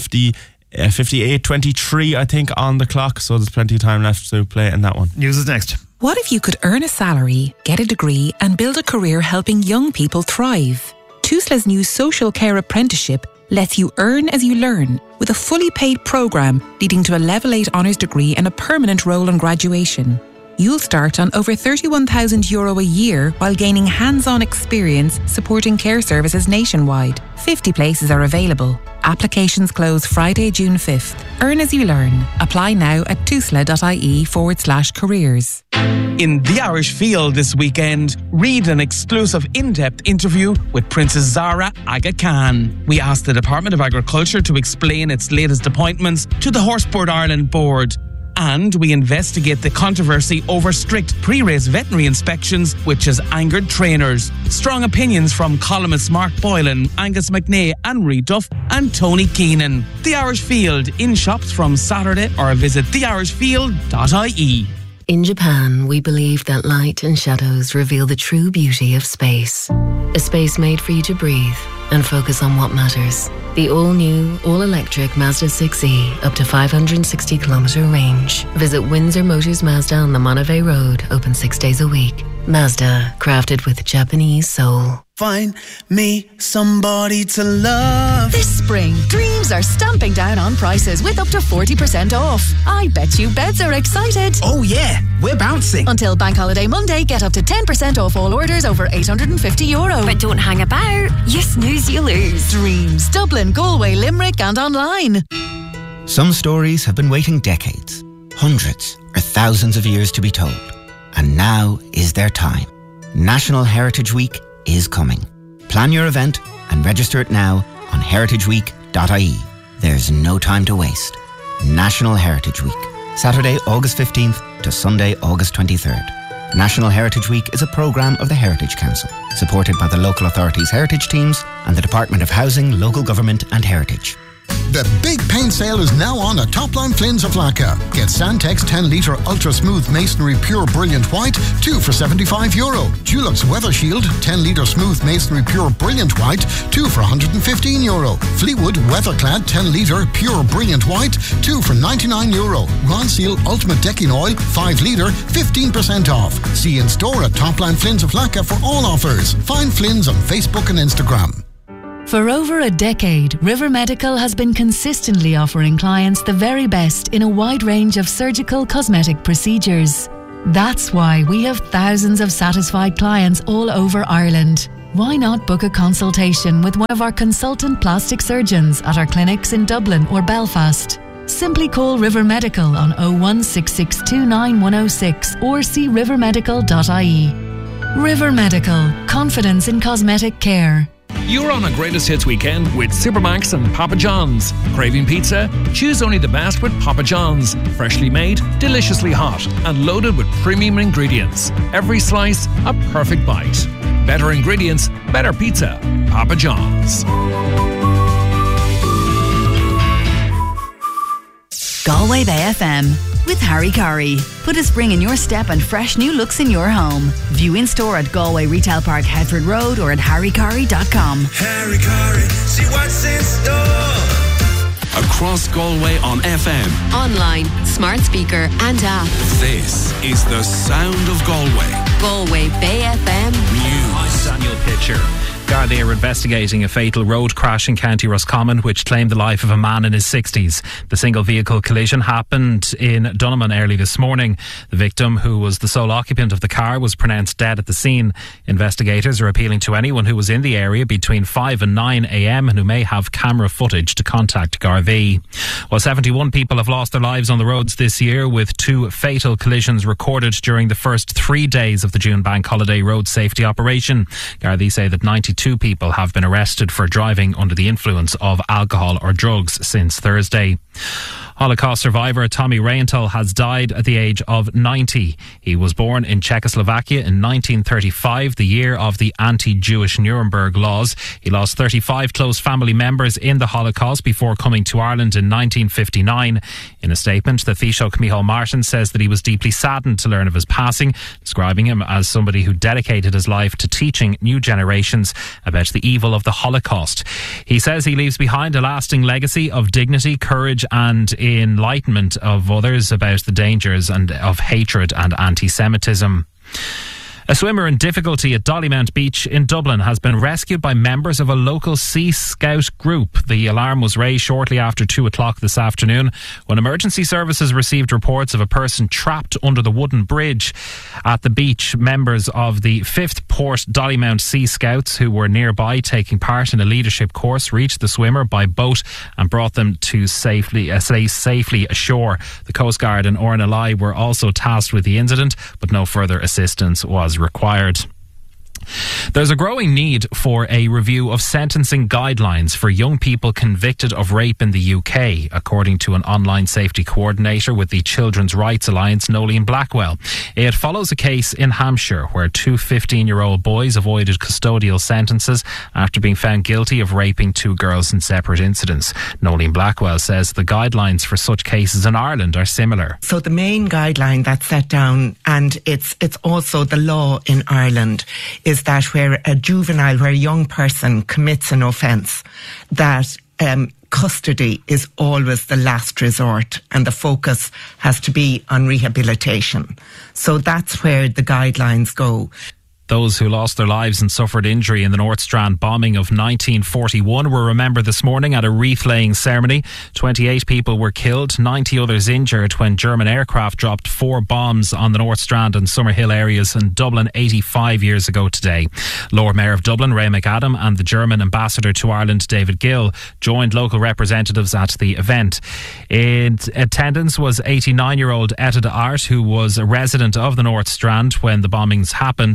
58-23 I think on the clock, so there's plenty of time left to play in that one. News is next. What if you could earn a salary, get a degree and build a career helping young people thrive? TUSLA's new social care apprenticeship lets you earn as you learn with a fully paid programme leading to a Level 8 honours degree and a permanent role on graduation. You'll start on over €31,000 a year while gaining hands-on experience supporting care services nationwide. 50 places are available. Applications close Friday, June 5th. Earn as you learn. Apply now at tusla.ie/careers. In the Irish Field this weekend, read an exclusive in-depth interview with Princess Zara Aga Khan. We asked the Department of Agriculture to explain its latest appointments to the Horseboard Ireland board. And we investigate the controversy over strict pre-race veterinary inspections, which has angered trainers. Strong opinions from columnists Mark Boylan, Angus McNay, Anne-Marie Duff and Tony Keenan. The Irish Field, in shops from Saturday, or visit theirishfield.ie. In Japan, we believe that light and shadows reveal the true beauty of space. A space made for you to breathe and focus on what matters. The all-new, all-electric Mazda 6e, up to 560km range. Visit Windsor Motors Mazda on the Monavey Road, open 6 days a week. Mazda, crafted with Japanese soul. Find me somebody to love. This spring, Dreams are stamping down on prices with up to 40% off. I bet you beds are excited. Oh yeah, we're bouncing. Until Bank Holiday Monday, get up to 10% off all orders over €850. But don't hang about. You snooze, you lose. Dreams, Dublin, Galway, Limerick and online. Some stories have been waiting decades, hundreds or thousands of years to be told. And now is their time. National Heritage Week is coming. Plan your event and register it now on heritageweek.ie. There's no time to waste. National Heritage Week, Saturday, August 15th to Sunday, August 23rd. National Heritage Week is a programme of the Heritage Council, supported by the local authorities' heritage teams and the Department of Housing, Local Government and Heritage. The big paint sale is now on at Topline Flynn's of Lacca. Get Santex 10 litre Ultra Smooth Masonry Pure Brilliant White, 2 for €75. Dulux Weather Shield 10 litre Smooth Masonry Pure Brilliant White, 2 for €115. Fleetwood Weatherclad 10 litre Pure Brilliant White, 2 for €99. Ron Seal Ultimate Decking Oil 5 litre, 15% off. See in store at Topline Flynn's of Lacca for all offers. Find Flynn's on Facebook and Instagram. For over a decade, River Medical has been consistently offering clients the very best in a wide range of surgical cosmetic procedures. That's why we have thousands of satisfied clients all over Ireland. Why not book a consultation with one of our consultant plastic surgeons at our clinics in Dublin or Belfast? Simply call River Medical on 016629106 or see rivermedical.ie. River Medical, confidence in cosmetic care. You're on a Greatest Hits weekend with Supermax and Papa John's. Craving pizza? Choose only the best with Papa John's. Freshly made, deliciously hot, and loaded with premium ingredients. Every slice, a perfect bite. Better ingredients, better pizza. Papa John's. Galway Bay FM with Harry Curry. Put a spring in your step and fresh new looks in your home. View in store at Galway Retail Park, Headford Road, or at harrycurry.com. Harry Curry, see what's in store. Across Galway on FM, online, smart speaker and app. this is the sound of Galway. Galway Bay FM News. Daniel Pitcher. Gardaí are investigating a fatal road crash in County Roscommon which claimed the life of a man in his 60s. The single vehicle collision happened in Doneman early this morning. The victim, who was the sole occupant of the car, was pronounced dead at the scene. Investigators are appealing to anyone who was in the area between 5 and 9 a.m. and who may have camera footage to contact Gardaí. Well, 71 people have lost their lives on the roads this year, with 2 fatal collisions recorded during the first 3 days of the June Bank Holiday road safety operation. Gardaí say that 92 people have been arrested for driving under the influence of alcohol or drugs since Thursday. Holocaust survivor Tommy Rehenthal has died at the age of 90. He was born in Czechoslovakia in 1935, the year of the anti-Jewish Nuremberg laws. He lost 35 close family members in the Holocaust before coming to Ireland in 1959. In a statement, the Taoiseach Micheál Martin says that he was deeply saddened to learn of his passing, describing him as somebody who dedicated his life to teaching new generations about the evil of the Holocaust. He says he leaves behind a lasting legacy of dignity, courage and enlightenment of others about the dangers and of hatred and anti-Semitism. A swimmer in difficulty at Dollymount Beach in Dublin has been rescued by members of a local Sea Scout group. The alarm was raised shortly after 2 o'clock this afternoon when emergency services received reports of a person trapped under the wooden bridge at the beach. Members of the 5th Port Dollymount Sea Scouts, who were nearby taking part in a leadership course, reached the swimmer by boat and brought them to safely ashore. The Coast Guard and RNLI were also tasked with the incident, but no further assistance was required. There's a growing need for a review of sentencing guidelines for young people convicted of rape in the UK, according to an online safety coordinator with the Children's Rights Alliance, Nolene Blackwell. It follows a case in Hampshire where 2 15-year-old boys avoided custodial sentences after being found guilty of raping 2 girls in separate incidents. Nolene Blackwell says the guidelines for such cases in Ireland are similar. So the main guideline that's set down, and it's also the law in Ireland, is that where a juvenile, where a young person commits an offence, that custody is always the last resort and the focus has to be on rehabilitation. So that's where the guidelines go. Those who lost their lives and suffered injury in the North Strand bombing of 1941 were remembered this morning at a wreath-laying ceremony. 28 people were killed, 90 others injured when German aircraft dropped 4 bombs on the North Strand and Summerhill areas in Dublin 85 years ago today. Lord Mayor of Dublin, Ray McAdam, and the German ambassador to Ireland, David Gill, joined local representatives at the event. In attendance was 89-year-old Etta de Art, who was a resident of the North Strand when the bombings happened.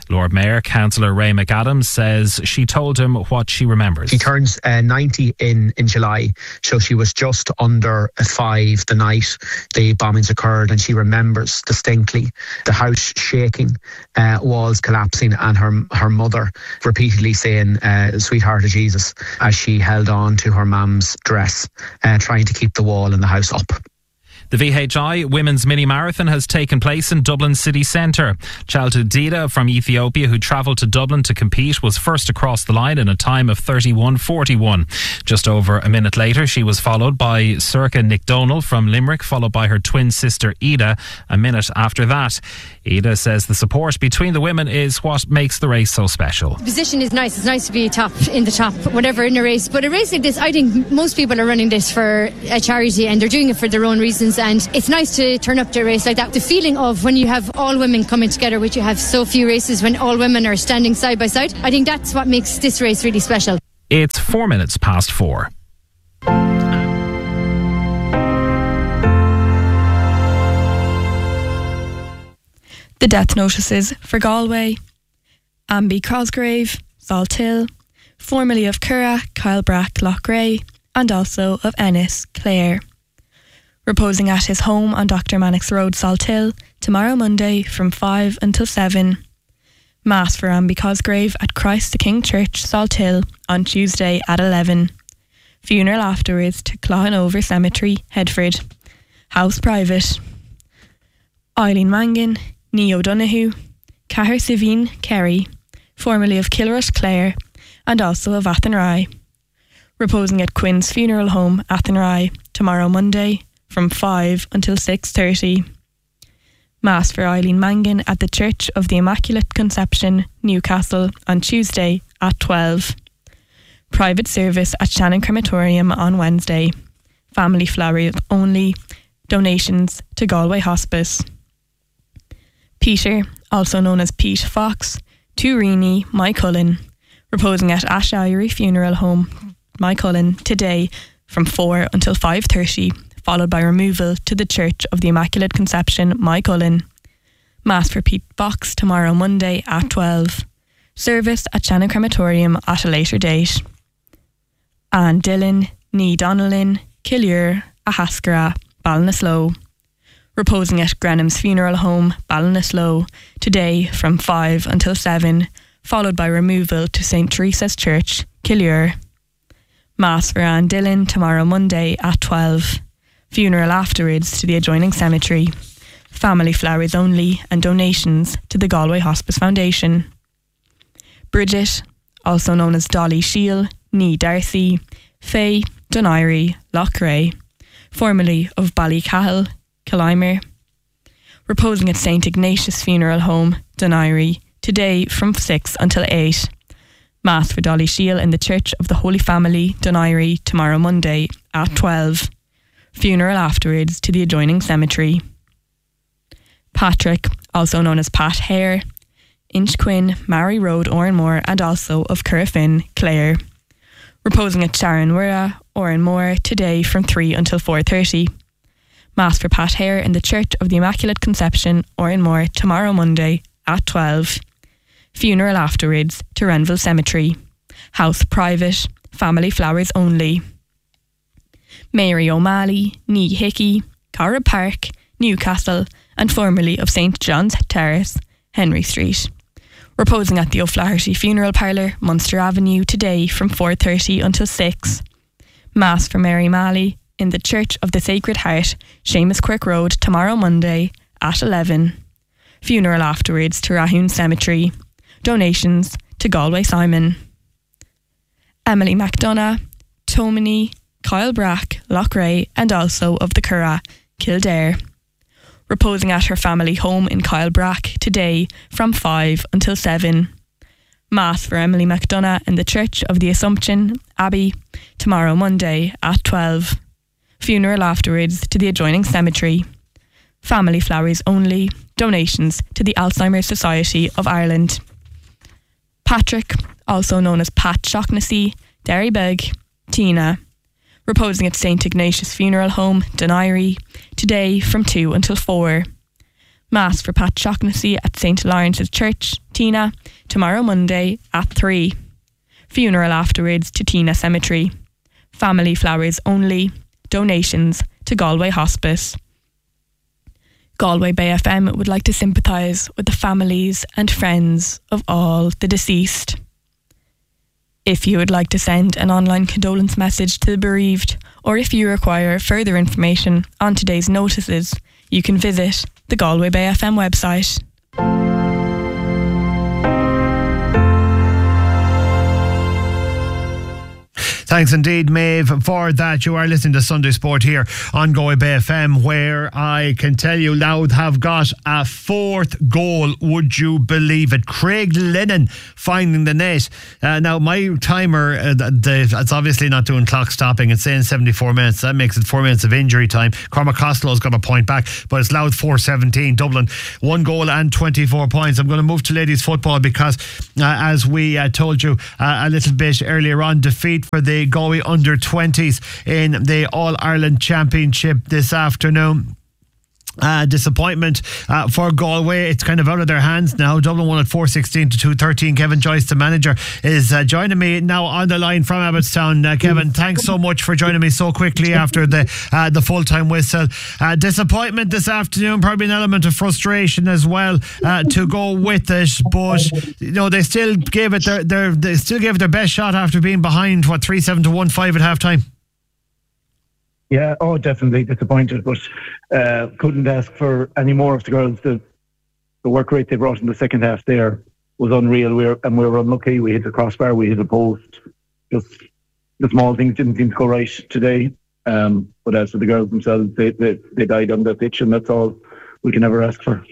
Lord Mayor, Councillor Ray McAdams, says she told him what she remembers. She turns 90 in July, so she was just under 5 the night the bombings occurred, and she remembers distinctly the house shaking, walls collapsing, and her mother repeatedly saying, "Sweetheart of Jesus," as she held on to her mum's dress, trying to keep the wall in the house up. The VHI Women's Mini Marathon has taken place in Dublin city centre. Chaltu Dida from Ethiopia, who travelled to Dublin to compete, was first across the line in a time of 31:41. Just over a minute later, she was followed by Circa Nick Donald from Limerick, followed by her twin sister Ida a minute after that. Ida says the support between the women is what makes the race so special. The position is nice. It's nice to be in the top, whatever, in a race. But a race like this, I think most people are running this for a charity, and they're doing it for their own reasons. And it's nice to turn up to a race like that. The feeling of when you have all women coming together, which you have so few races when all women are standing side by side, I think that's what makes this race really special. It's 4 minutes past 4. The death notices for Galway: Amby Cosgrave, Salthill, formerly of Curragh, Kylebrack, Loughrea, and also of Ennis, Clare. Reposing at his home on Dr. Mannix Road, Salthill, tomorrow Monday from 5 until 7. Mass for Amby Cosgrave at Christ the King Church, Salthill, on Tuesday at 11. Funeral afterwards to Cloughan-Over Cemetery, Headford. House private. Eileen Mangan, Nee O'Donoghue, Cahir Siveen Kerry, formerly of Kilrush, Clare, and also of Athenry. Reposing at Quinn's Funeral Home, Athenry, tomorrow Monday, from 5 until 6:30. Mass for Eileen Mangan at the Church of the Immaculate Conception, Newcastle, on Tuesday at 12. Private service at Shannon Crematorium on Wednesday. Family flowers only. Donations to Galway Hospice. Peter, also known as Pete Fox, Turini, Mycullen, reposing at Ash Eyrie Funeral Home, Mycullen, today from 4 until 5:30. Followed by removal to the Church of the Immaculate Conception, Mycullen. Mass for Pete Fox tomorrow Monday at 12. Service at Shannon Crematorium at a later date. Anne Dillon, Nee Donnellan, Killure, Ahaskara, Ballinasloe. Reposing at Grenham's Funeral Home, Ballinasloe, today from 5 until 7, followed by removal to St. Teresa's Church, Killure. Mass for Anne Dillon tomorrow Monday at 12. Funeral afterwards to the adjoining cemetery. Family flowers only, and donations to the Galway Hospice Foundation. Bridget, also known as Dolly Shiel, Nee Darcy, Faye, Donairi, Loughrea, formerly of Ballycahill, Killimer. Reposing at St. Ignatius Funeral Home, Donairi, today from 6 until 8. Mass for Dolly Shiel in the Church of the Holy Family, Donairi, tomorrow Monday at 12. Funeral afterwards to the adjoining cemetery. Patrick, also known as Pat Hare, Inchquin, Mary Road, Oranmore, and also of Currafin, Clare. Reposing at Sharon Wirra, Oranmore, today from 3 until 4:30. Mass for Pat Hare in the Church of the Immaculate Conception, Oranmore, tomorrow Monday at 12. Funeral afterwards to Renville Cemetery. House private, family flowers only. Mary O'Malley, Nee Hickey, Cara Park, Newcastle, and formerly of St. John's Terrace, Henry Street. Reposing at the O'Flaherty Funeral Parlour, Munster Avenue, today from 4:30 until 6. Mass for Mary Malley in the Church of the Sacred Heart, Seamus Quirk Road, tomorrow Monday at 11. Funeral afterwards to Rahoon Cemetery. Donations to Galway Simon. Emily McDonough, Tomini, Kylebrack, Loughrea, and also of the Curragh, Kildare. Reposing at her family home in Kylebrack today from 5 until 7. Mass for Emily McDonough in the Church of the Assumption, Abbey, tomorrow Monday at 12. Funeral afterwards to the adjoining cemetery. Family flowers only. Donations to the Alzheimer's Society of Ireland. Patrick, also known as Pat Shaughnessy, Derrybeg, Tina. Reposing at St. Ignatius Funeral Home, Donairi, today from 2 until 4. Mass for Pat Shaughnessy at St. Lawrence's Church, Tina, tomorrow Monday at 3. Funeral afterwards to Tina Cemetery. Family flowers only. Donations to Galway Hospice. Galway Bay FM would like to sympathise with the families and friends of all the deceased. If you would like to send an online condolence message to the bereaved, or if you require further information on today's notices, you can visit the Galway Bay FM website. Thanks indeed, Maeve, for that. You are listening to Sunday Sport here on Galway Bay FM, where I can tell you Louth have got a 4th goal. Would you believe it? Craig Lennon finding the net. Now, my timer, it's obviously not doing clock stopping. It's saying 74 minutes. That makes it 4 minutes of injury time. Cormac Costello's got a point back, but it's Louth 4-17. Dublin 1 goal and 24 points. I'm going to move to ladies football because, as we told you a little bit earlier on, defeat for the Galway under-20s in the All-Ireland Championship this afternoon. Disappointment for Galway. It's kind of out of their hands now. Dublin won at 4-16 to 2-13. Kevin Joyce, the manager, is joining me now on the line from Abbottstown. Kevin, thanks so much for joining me so quickly after the full-time whistle. Disappointment this afternoon, probably an element of frustration as well to go with it, but they still gave it their best shot after being behind 3-7 to 1-5 at half time. Yeah, definitely disappointed, but couldn't ask for any more of the girls. The work rate they brought in the second half there was unreal. We were unlucky. We hit the crossbar, we hit a post. Just the small things didn't seem to go right today. But as for the girls themselves, they died on the pitch, and that's all we can ever ask for.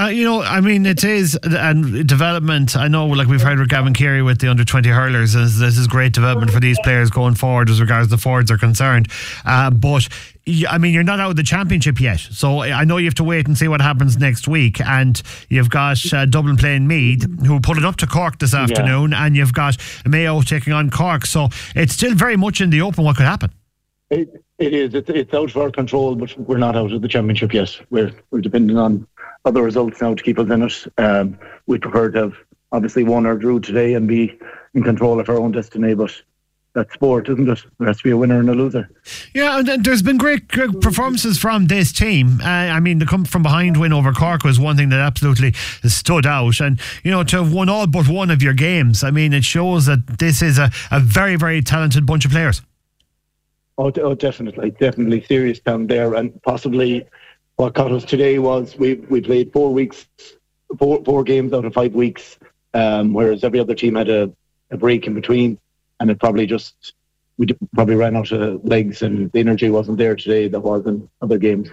It is development. I know, like we've heard with Gavin Carey with the under-20 hurlers, this is great development for these players going forward as regards the forwards are concerned. But you're not out of the championship yet, so I know you have to wait and see what happens next week. And you've got Dublin playing Meath, who put it up to Cork this afternoon, and you've got Mayo taking on Cork. So it's still very much in the open what could happen. It is. It's out of our control, but we're not out of the championship yet. We're dependent on other results now to keep us in it. We prefer to have obviously won or drew today and be in control of our own destiny, but that's sport, isn't it? There has to be a winner and a loser. Yeah, and there's been great performances from this team. The come from behind win over Cork was one thing that absolutely stood out. And, to have won all but one of your games, it shows that this is a very, very talented bunch of players. Oh, definitely serious down there, and possibly what caught us today was we played 4 games out of 5 weeks, whereas every other team had a break in between, and it probably we probably ran out of legs, and the energy wasn't there today that was in other games.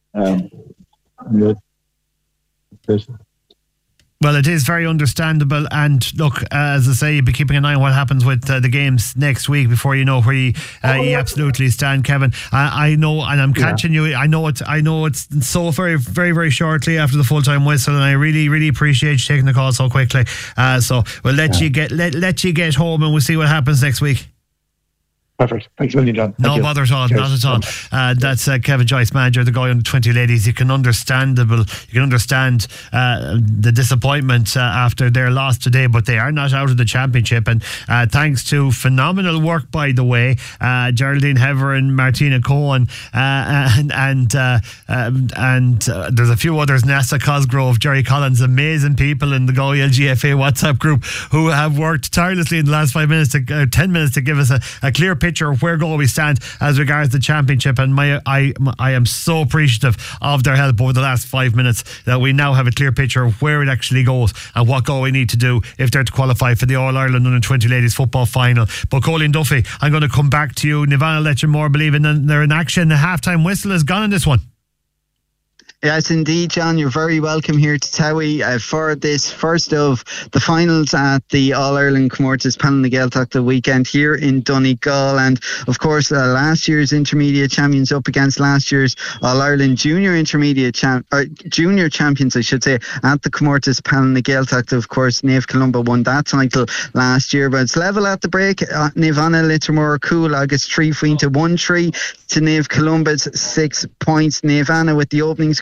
Well, it is very understandable, and look, as I say, you'll be keeping an eye on what happens with the games next week before you know where you absolutely stand, Kevin. I know, and I'm catching you. I know it's so very, very, very shortly after the full-time whistle, and I really, really appreciate you taking the call so quickly. So we'll let you get home, and we'll see what happens next week. Perfect. Thanks a million, John. No bother at all. Cheers. Not at all. That's Kevin Joyce, manager of the Galway under-20 ladies. You can understand the disappointment after their loss today, but they are not out of the championship. And thanks to phenomenal work, by the way, Geraldine Hever and Martina Cohen, and there's a few others, Nessa Cosgrove, Jerry Collins, amazing people in the Galway LGFA WhatsApp group who have worked tirelessly in the last 10 minutes to give us a clear picture of where Galway stand as regards the championship, and I am so appreciative of their help over the last 5 minutes that we now have a clear picture of where it actually goes and what Galway need to do if they're to qualify for the All-Ireland Under-20 ladies football final. But Colleen Duffy, I'm going to come back to you. Nirvana Let You More Believe in they're in action. The half-time whistle has gone in this one. Yes, indeed, John. You're very welcome here to Towie for this first of the finals at the All-Ireland Comórtas Panel na Gaeltacht the weekend here in Donegal. And, of course, last year's intermediate champions up against last year's All-Ireland junior junior champions, I should say, at the Comórtas Panel na Gaeltacht. Of course, Naomh Columba won that title last year. But it's level at the break. Nirvana Littermore Cool, August 3 to 1-3 to Naomh Columba's 6 points. Nirvana with the opening score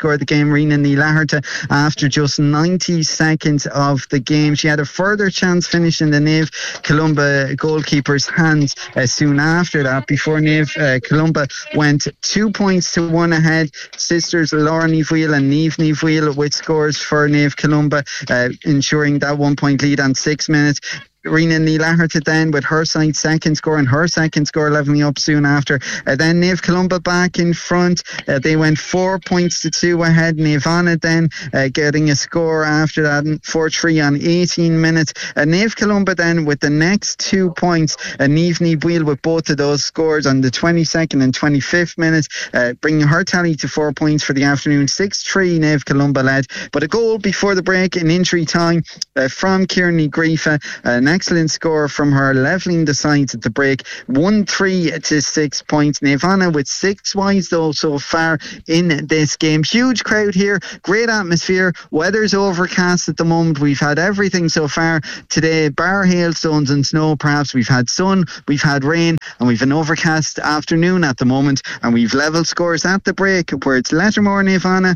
scored the game, Rina Ní Laharta, after just 90 seconds of the game. She had a further chance finishing the Naomh Columba goalkeeper's hands soon after that, before Naomh Columba went 2 points to 1 ahead. Sisters Laura Ní Bhuill and Niamh Ní Bhuill with scores for Naomh Columba, ensuring that 1 point lead on 6 minutes. Rina Ní Laharta then with her side second score, and her second score levelling up soon after. Then Naomh Columba back in front. They went 4 points to 2 ahead. Naomh then getting a score after that, 4-3 on 18 minutes. Naomh Columba then with the next 2 points. Niamh Ní Bhuill with both of those scores on the 22nd and 25th minutes, bringing her tally to 4 points for the afternoon. 6-3 Naomh Columba led. But a goal before the break in injury time from Kieran Griefa. An excellent score from her, levelling the sides at the break. 1-3 to 6 points. Naomh with 6 wides though so far in this game. Huge crowd here, great atmosphere. Weather's overcast at the moment. We've had everything so far today, bar hailstones and snow perhaps. We've had sun, we've had rain, and we've an overcast afternoon at the moment, and we've level scores at the break where it's Lettermore Naomh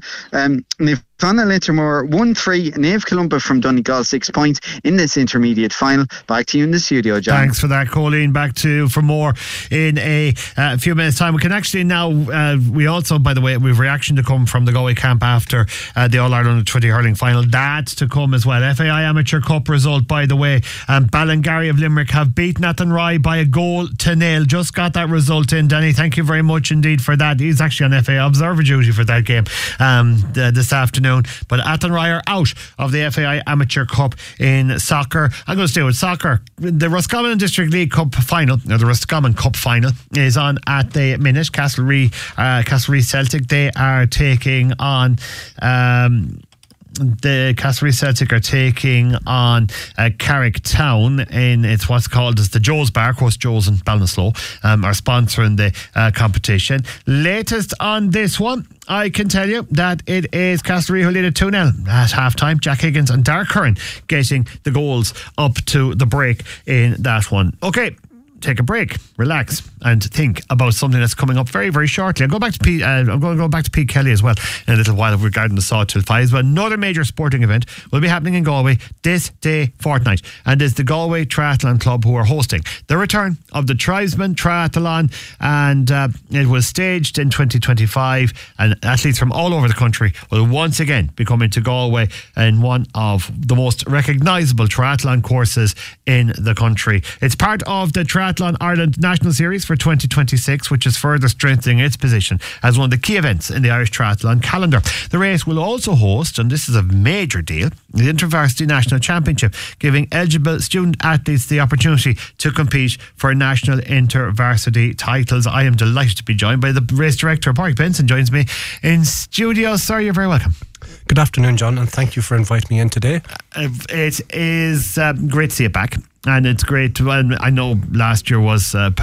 Lettermore 1-3, Naomh Columba from Donegal 6 points in this intermediate final. Back to you in the studio, John. Thanks for that, Colleen. Back to you for more in a few minutes' time. We can actually now, we also, by the way, we've reaction to come from the Galway camp after the All-Ireland 20 hurling final. That's to come as well. FAI Amateur Cup result, by the way. Ballingarry of Limerick have beaten Athenry by a 1-0. Just got that result in, Danny. Thank you very much indeed for that. He's actually on FAI Observer duty for that game this afternoon. But Athenry are out of the FAI Amateur Cup in soccer. I'm going to stay with soccer. The Roscommon District League Cup final, or the Roscommon Cup final, is on at the minute. Castlereagh Celtic, they are taking on the Castlereagh Celtic are taking on Carrick Town in it's what's called as the Joe's Bar. Of course, Joe's and Ballinasloe are sponsoring the competition. Latest on this one, I can tell you that it is Castlereagh who lead at 2-0 at half time. Jack Higgins and Dark Curran getting the goals up to the break in that one. Okay, take a break, relax, and think about something that's coming up very, very shortly. I'm going to go back to Pete Kelly as well in a little while regarding the Sawtill Fives. But another major sporting event will be happening in Galway this day fortnight, and it's the Galway Triathlon Club who are hosting the return of the Tribesman Triathlon, and it was staged in 2025, and athletes from all over the country will once again be coming to Galway in one of the most recognisable triathlon courses in the country. It's part of the Triathlon Ireland National Series for 2026, which is further strengthening its position as one of the key events in the Irish triathlon calendar. The race will also host, and this is a major deal, the InterVarsity National Championship, giving eligible student athletes the opportunity to compete for national InterVarsity titles. I am delighted to be joined by the race director, Pádraig Benson, joins me in studio. Sir, you're very welcome. Good afternoon, John, and thank you for inviting me in today. It is great to see you back, and it's great to, I know last year was held,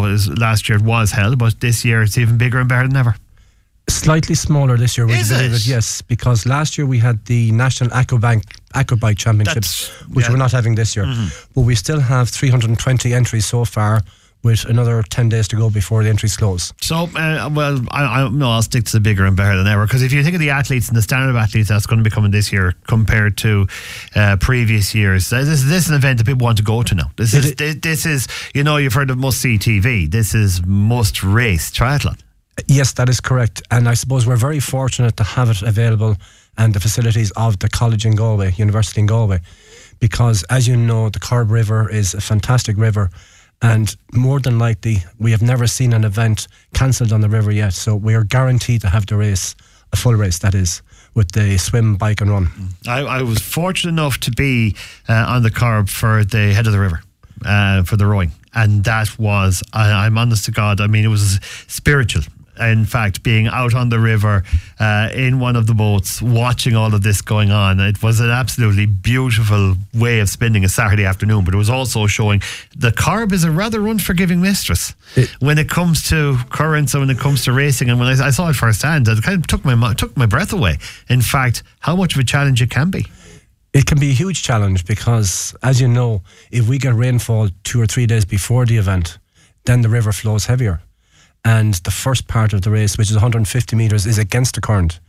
but this year it's even bigger and better than ever. Slightly smaller this year, would you believe it? Yes, because last year we had the National Aquabike Championships, which we're not having this year. Mm-hmm. But we still have 320 entries so far, with another 10 days to go before the entries close. So, I'll stick to the bigger and better than ever, because if you think of the athletes and the standard of athletes that's going to be coming this year compared to previous years, this is an event that people want to go to now. This is you've heard of must see TV. This is must race triathlon. Yes, that is correct, and I suppose we're very fortunate to have it available and the facilities of the college in Galway, University in Galway, because as you know, the Corb River is a fantastic river. And more than likely, we have never seen an event cancelled on the river yet. So we are guaranteed to have the race, a full race that is, with the swim, bike and run. I was fortunate enough to be on the Corb for the head of the river, for the rowing. And that was, I'm honest to God, I mean, it was spiritual. In fact, being out on the river in one of the boats, watching all of this going on, it was an absolutely beautiful way of spending a Saturday afternoon. But it was also showing the Corb is a rather unforgiving mistress when it comes to currents and when it comes to racing. And when I saw it firsthand, it kind of took my breath away. In fact, how much of a challenge it can be. It can be a huge challenge because, as you know, if we get rainfall 2 or 3 days before the event, then the river flows heavier. And the first part of the race, which is 150 metres, is against the current.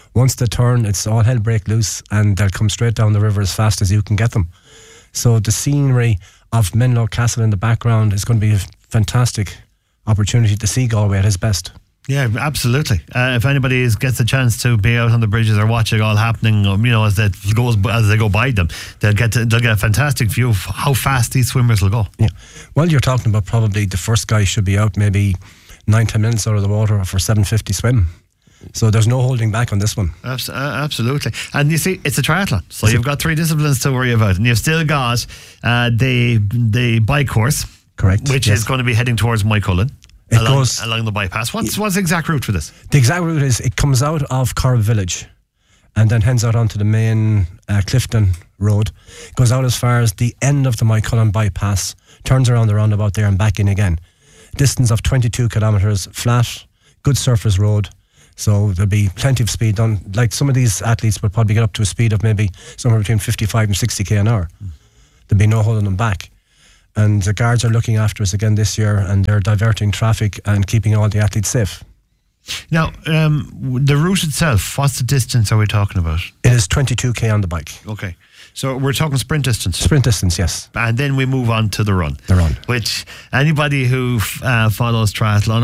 Once they turn, it's all hell break loose, and they'll come straight down the river as fast as you can get them. So the scenery of Menlo Castle in the background is going to be a fantastic opportunity to see Galway at its best. Yeah, absolutely. If anybody gets a chance to be out on the bridges or watch it all happening, as they go by them, they'll get a fantastic view of how fast these swimmers will go. Yeah. Well, you're talking about probably the first guy should be out maybe 9-10 minutes out of the water for 750 swim. So there's no holding back on this one. Absolutely. And you see, it's a triathlon. So you've got 3 disciplines to worry about. And you've still got the bike course. Correct. Which is going to be heading towards Moycullen. It goes along the bypass. What's the exact route for this? The exact route is it comes out of Corb Village and then heads out onto the main Clifton Road. Goes out as far as the end of the Moycullen bypass, turns around the roundabout there and back in again. Distance of 22 kilometres, flat, good surface road. So there'll be plenty of speed done. Like some of these athletes will probably get up to a speed of maybe somewhere between 55 and 60 k an hour. There'll be no holding them back. And the guards are looking after us again this year, and they're diverting traffic and keeping all the athletes safe. Now, the route itself, what's the distance are we talking about? It is 22k on the bike. Okay. So we're talking sprint distance? Sprint distance, yes. And then we move on to the run. The run. Which anybody who follows triathlon